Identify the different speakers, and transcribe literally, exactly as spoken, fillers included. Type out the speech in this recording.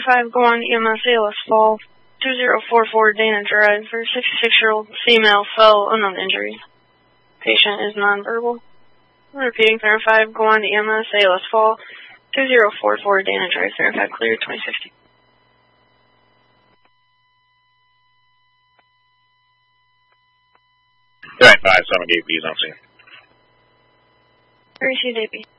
Speaker 1: five, go on E M S, A L S fall, two zero four four Dana Drive for sixty-six-year-old female fell, unknown injury. Patient is nonverbal. I'm repeating, Clear five, go on E M S, A L S fall, two zero four four Dana Drive, Clear five, clear, twenty fifty.
Speaker 2: Alright, five, seven, eight, B's on scene.
Speaker 1: Received, A P.